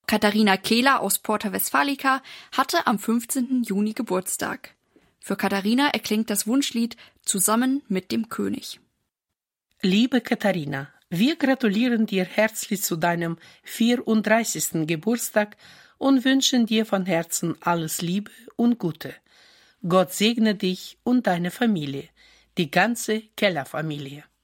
Katharina Kehler aus Porta Westfalica hatte am 15. Juni Geburtstag. Für Katharina erklingt das Wunschlied »Zusammen mit dem König«. Liebe Katharina, wir gratulieren dir herzlich zu deinem 34. Geburtstag und wünschen dir von Herzen alles Liebe und Gute. Gott segne dich und deine Familie, die ganze Keller-Familie.